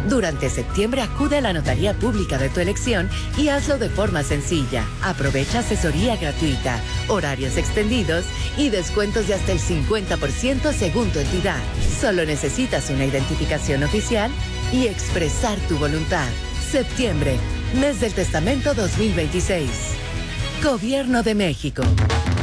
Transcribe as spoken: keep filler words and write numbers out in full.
Durante septiembre acude a la notaría pública de tu elección y hazlo de forma sencilla. Aprovecha asesoría gratuita, horarios extendidos y descuentos de hasta el cincuenta por ciento según tu entidad. Solo necesitas una identificación oficial y expresar tu voluntad. Septiembre, mes del testamento dos mil veintiséis. Gobierno de México.